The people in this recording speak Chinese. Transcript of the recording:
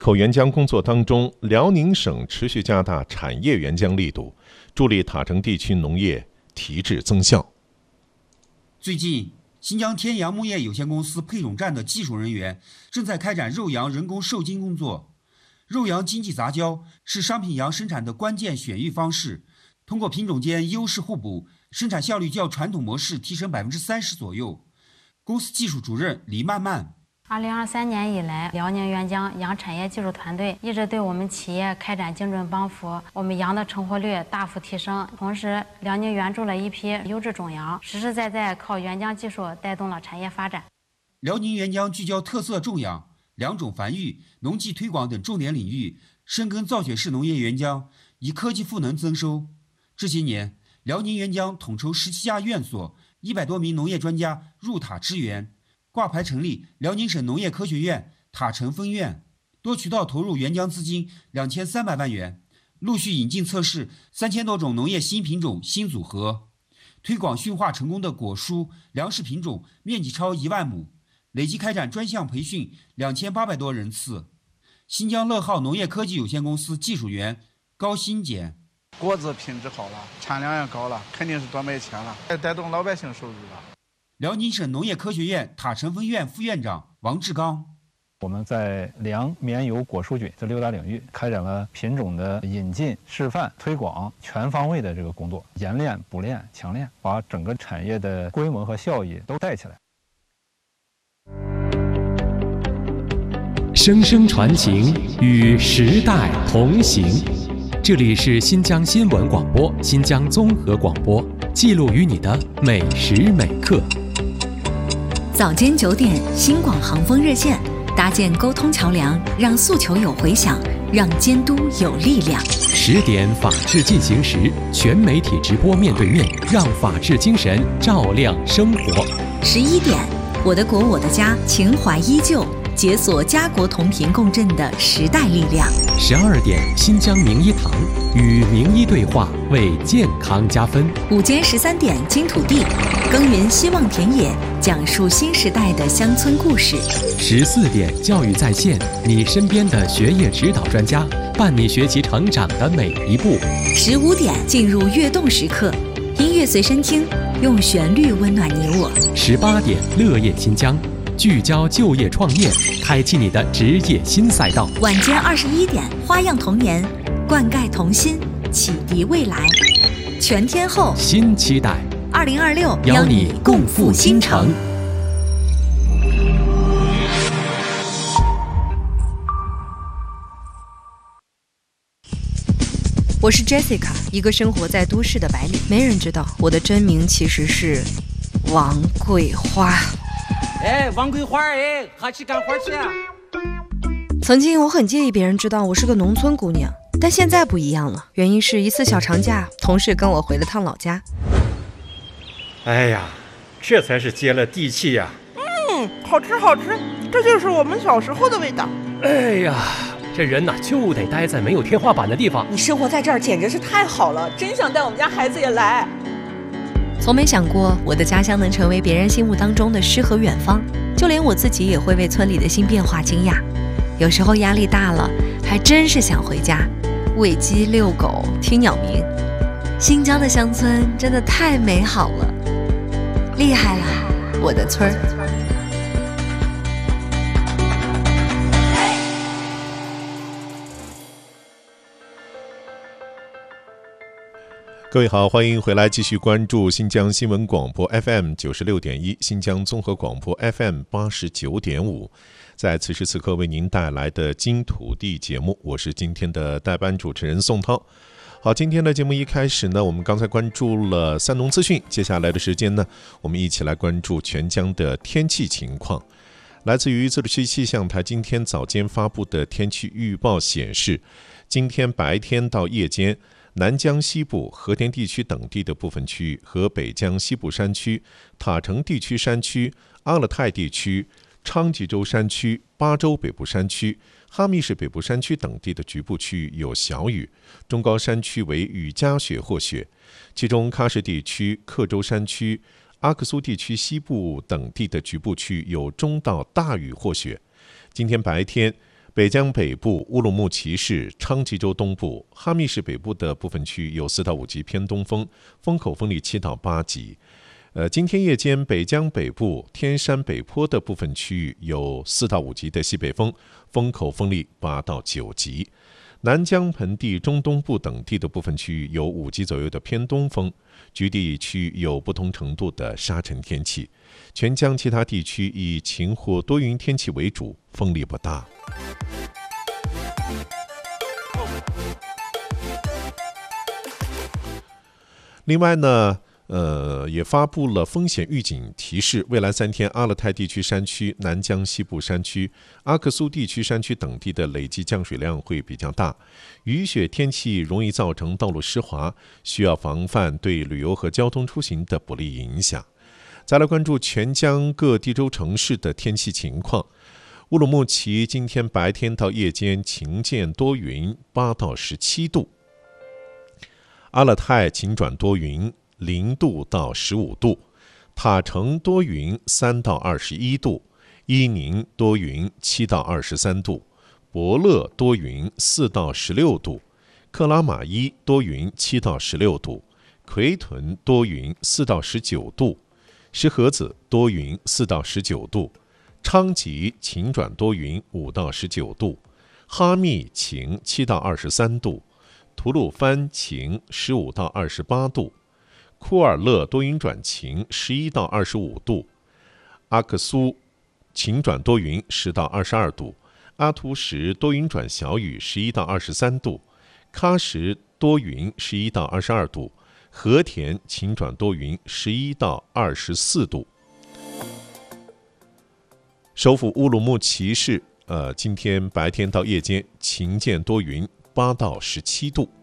口援疆工作当中，辽宁省持续加大产业援疆力度，助力塔城地区农业提质增效。 最近，新疆天阳牧业有限公司配种站的技术人员正在开展肉羊人工受精工作。肉羊经济杂交是商品羊生产的关键选育方式，通过品种间优势互补，生产效率较传统模式提升30%左右。公司技术主任李曼曼 2023年以来，辽宁援疆羊产业技术团队一直对我们企业开展精准帮扶，我们羊的成活率大幅提升。同时，辽宁援助了一批优质种羊，实实在在靠援疆技术带动了产业发展。 辽宁援疆聚焦特色种养、良种繁育、农技推广等重点领域，深耕造血式农业援疆，以科技赋能增收。这些年，辽宁援疆统筹17家院所，100多名农业专家入塔支援。挂牌成立辽宁省农业科学院塔城分院，多渠道投入援疆资金2300万元，陆续引进测试3000多种农业新品种新组合，推广驯化成功的果蔬、粮食品种面积超1万亩，累计开展专项培训2800多人次。新疆乐浩农业科技有限公司技术员高新简， 果子品质好了，产量也高了，肯定是多卖钱了，带动老百姓收入了。 辽宁省农业科学院塔城分院副院长王志刚， 我们在粮、棉、油、果、蔬、菌这6大领域开展了品种的引进、示范、推广全方位的这个工作，研练、补练、强练，把整个产业的规模和效益都带起来。 声声传情，与时代同行。这里是新疆新闻广播、新疆综合广播，记录于你的每时每刻。 早间9点，新广航风热线，搭建沟通桥梁，让诉求有回响，让监督有力量。 10点，法治进行时，全媒体直播面对面，让法治精神照亮生活。 11点，我的国我的家，情怀依旧，解锁家国同频共振的时代力量。 12点，新疆名医堂，与名医对话，为健康加分。 午间13点，金土地，耕耘希望田野，讲述新时代的乡村故事。 14点，教育在线，你身边的学业指导专家，伴你学习成长的每一步。 15点，进入跃动时刻，音乐随身听，用旋律温暖你我。 18点，乐业新疆，聚焦就业创业，开启你的职业新赛道。 晚间21点，花样童年，灌溉童心，启迪未来。全天候新期待 ，2026 邀你共赴新城。 我是 Jessica， 一个生活在都市的白领。没人知道我的真名其实是王桂花。 王桂花，还去干活去啊？ 曾经我很介意别人知道我是个农村姑娘，但现在不一样了。原因是一次小长假，同事跟我回了趟老家。 哎呀，这才是接了地气呀！ 好吃好吃，这就是我们小时候的味道。 哎呀，这人呐就得待在没有天花板的地方。 你生活在这儿简直是太好了，真想带我们家孩子也来。 从没想过我的家乡能成为别人心目当中的诗和远方，就连我自己也会为村里的新变化惊讶。有时候压力大了，还真是想回家，喂鸡、遛狗、听鸟鸣。新疆的乡村真的太美好了，厉害了，我的村儿。 各位好，欢迎回来继续关注新疆新闻广播 FM 96.1，新疆综合广播 FM 89.5。在此时此刻为您带来的金土地节目，我是今天的代班主持人宋涛。好，今天的节目一开始呢，我们刚才关注了三农资讯，接下来的时间呢，我们一起来关注全疆的天气情况。来自于自治区气象台今天早间发布的天气预报显示，今天白天到夜间，南疆西部、和田地区等地的部分区域和北疆西部山区、塔城地区山区、阿勒泰地区、昌吉州山区、巴州北部山区、哈密市北部山区等地的局部区域有小雨，中高山区为雨夹雪或雪，其中喀什地区、克州山区、阿克苏地区西部等地的局部区域有中到大雨或雪。今天白天， 北江北部、乌鲁木齐市、昌吉州东部、哈密市北部的部分区域有4到5级偏东风，风口风力7到8级。今天夜间，北江北部、天山北坡的部分区域有4到5级的西北风，风口风力8到9级。南疆盆地中东部等地的部分区域有5级左右的偏东风，局地区有不同程度的沙尘天气。全疆其他地区以晴或多云天气为主，风力不大。另外呢，也发布了风险预警提示，未来3天阿勒泰地区山区、南疆西部山区、阿克苏地区山区等地的累计降水量会比较大，雨雪天气容易造成道路湿滑，需要防范对旅游和交通出行的不利影响。再来关注全疆各地州城市的天气情况。乌鲁木齐今天白天到夜间晴间多云，8到17度。阿勒泰晴转多云，0度到15度。塔城多云，3到21度。伊宁多云，7到23度。博勒多云，4到16度。克拉玛依多云，7到16度。奎屯多云，4到19度。石河子多云，4到19度。昌吉晴转多云，5到19度。哈密晴，7到23度。吐鲁番晴，15到28度。库尔勒多云转晴，11到25度。阿克苏晴转多云，10到22度。阿图什多云转小雨，11到23度。喀什多云，11到22度。和田晴转多云，11到24度。首府乌鲁木齐市，今天白天到夜间晴间多云，8到17度。